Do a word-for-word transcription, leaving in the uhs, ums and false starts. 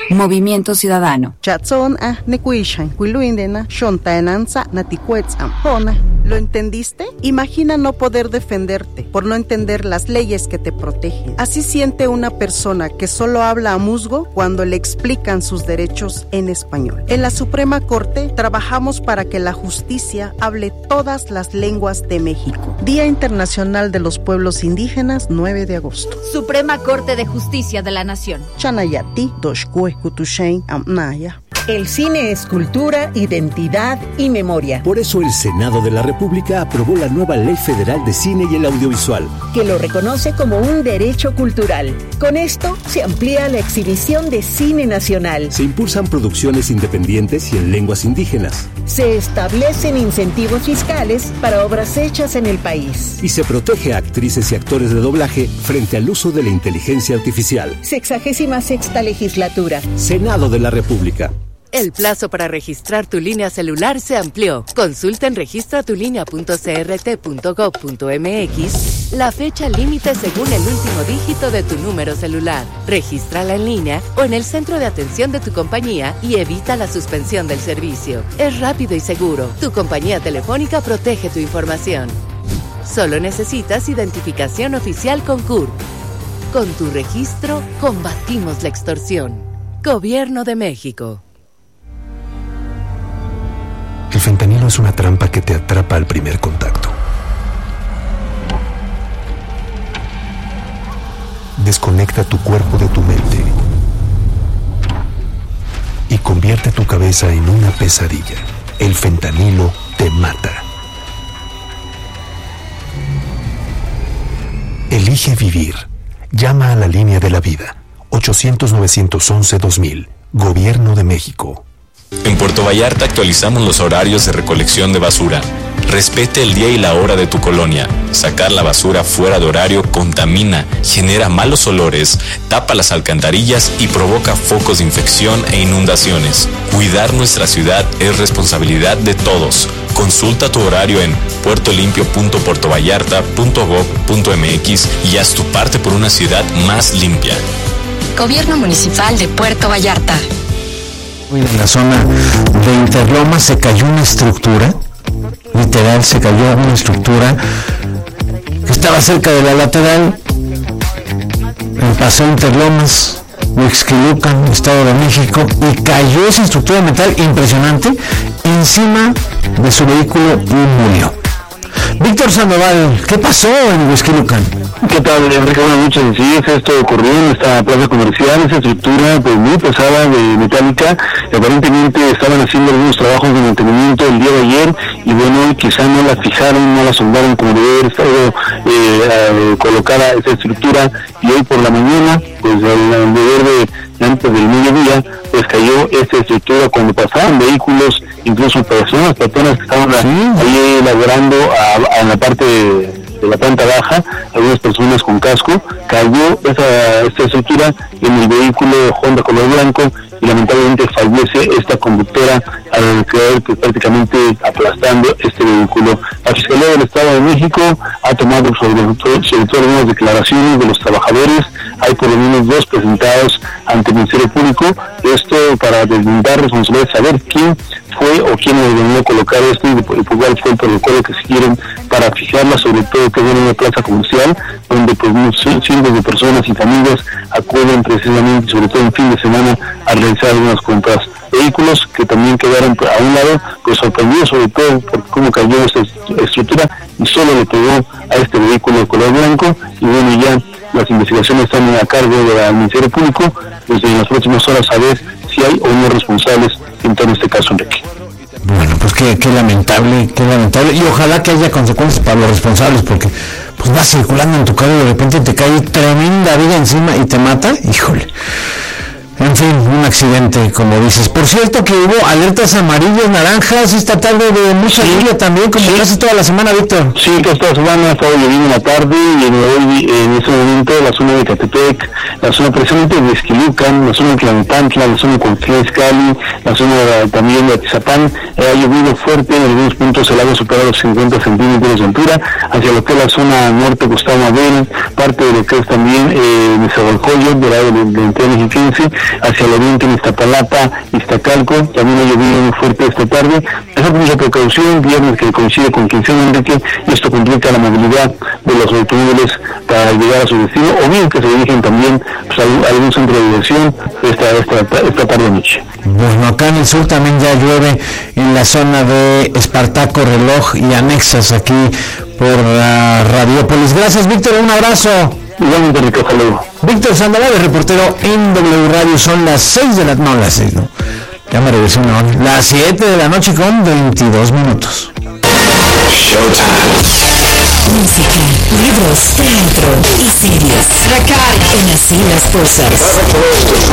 Movimiento Ciudadano. ¿Lo entendiste? Imagina no poder defenderte por no entender las leyes que te protegen. Así siente una persona que solo habla a musgo cuando le explican sus derechos en español. En la Suprema Corte trabajamos para que la justicia hable todas las lenguas de México. Día Internacional de los Pueblos Indígenas, nueve de agosto. Suprema Corte de Justicia de la Nación. Chanayati, Doshkue, Kutushain, Amnaya. El cine es cultura, identidad y memoria. Por eso el Senado de la República aprobó la nueva Ley Federal de Cine y el Audiovisual, que lo reconoce como un derecho cultural. Con esto se amplía la exhibición de cine nacional. Se impulsan producciones independientes y en lenguas indígenas. Se establecen incentivos fiscales para obras hechas en el país. Y se protege a actrices y actores de doblaje frente al uso de la inteligencia artificial. Sexagésima sexta legislatura. Senado de la República. El plazo para registrar tu línea celular se amplió. Consulta en registra tu línea punto c r t punto gov punto m x la fecha límite según el último dígito de tu número celular. Regístrala en línea o en el centro de atención de tu compañía y evita la suspensión del servicio. Es rápido y seguro. Tu compañía telefónica protege tu información. Solo necesitas identificación oficial con C U R P. Con tu registro, combatimos la extorsión. Gobierno de México. El fentanilo es una trampa que te atrapa al primer contacto. Desconecta tu cuerpo de tu mente y convierte tu cabeza en una pesadilla. El fentanilo te mata. Elige vivir. Llama a la línea de la vida. ochocientos, novecientos once, dos mil. Gobierno de México. En Puerto Vallarta actualizamos los horarios de recolección de basura. Respete el día y la hora de tu colonia. Sacar la basura fuera de horario contamina, genera malos olores, tapa las alcantarillas y provoca focos de infección e inundaciones. Cuidar nuestra ciudad es responsabilidad de todos. Consulta tu horario en puertolimpio punto puerto vallarta punto gov punto m x y haz tu parte por una ciudad más limpia. Gobierno Municipal de Puerto Vallarta. En la zona de Interlomas se cayó una estructura, literal se cayó una estructura que estaba cerca de la lateral, en Paseo Interlomas, Huixquilucan, Estado de México, y cayó esa estructura de metal impresionante encima de su vehículo y murió. Víctor Sandoval, ¿qué pasó en Huixquilucan? ¿Qué tal, Enrique? Buenas noches. Sí, esto ocurrió en esta plaza comercial, esa estructura pues muy pesada de metálica, y aparentemente estaban haciendo algunos trabajos de mantenimiento el día de ayer, y bueno, quizá no la fijaron, no la soldaron como debe haber estado eh, colocada esa estructura, y hoy por la mañana, pues al deber de antes del mediodía, pues cayó esta estructura cuando pasaban vehículos, incluso personas, personas que estaban ¿sí? ahí laborando a, a en la parte de, de la planta baja, algunas personas con casco, cayó esa esta estructura en el vehículo Honda color blanco y lamentablemente fallece esta conductora al quedar pues, prácticamente aplastando este vehículo. La Fiscalía del Estado de México ha tomado sobre todo, sobre todo algunas declaraciones de los trabajadores. Hay por lo menos dos presentados ante el Ministerio Público, esto para deslindar responsabilidades, saber quién fue o quién ordenó colocar esto y cuál fue el protocolo que siguieron para fijarla, sobre todo que es en una plaza comercial donde pues cientos de personas y familias acuden precisamente, sobre todo en fin de semana, a realizar algunas compras. Vehículos que también quedaron a un lado, pues sorprendidos sobre todo por cómo cayó esta estructura y solo le pegó a este vehículo de color blanco, y bueno, ya las investigaciones están a cargo del Ministerio Público, pues en las próximas horas a ver si hay o no responsables en todo este caso, Enrique. Bueno, pues qué, qué lamentable, qué lamentable, y ojalá que haya consecuencias para los responsables, porque pues vas circulando en tu carro y de repente te cae tremenda vida encima y te mata, híjole. En fin, un accidente, como dices. Por cierto que hubo alertas amarillas, naranjas esta tarde de mucha sí, lluvia también, como sí. casi toda la semana, Víctor. Sí, toda esta semana ha estado lloviendo en la tarde, y en, hoy, en ese momento la zona de Catepec, la zona precisamente de Huixquilucan, la zona de Tlalnepantla, la zona de Confluencia Cali, la zona de, también de Atizapán, eh, ha llovido fuerte, en algunos puntos el agua supera los cincuenta centímetros de altura, hacia lo que es la zona norte, Gustavo Madero, parte de lo que es también eh, Nezahualcóyotl, del lado del Entierro Mexiquense, hacia la orilla igualmente en Iztapalapa, Iztacalco, también ha llovido muy fuerte esta tarde. Esa con mucha precaución, viernes que coincide con quincena Enrique, y esto complica la movilidad de los automóviles para llegar a su destino, o bien que se dirigen también pues, a algún centro de diversión esta, esta, esta tarde noche. Bueno, acá en el sur también ya llueve en la zona de Espartaco, Reloj y anexas aquí por uh, Radiópolis. Gracias, Víctor, un abrazo. Igualmente, Rico, hasta luego. Víctor Sandoval, reportero en W Radio. Son las seis de la no, las seis, ¿no? Ya me regresé una hora. Las siete de la noche con veintidós minutos. Showtime. Música, libros, teatro y series. En Así las Cosas.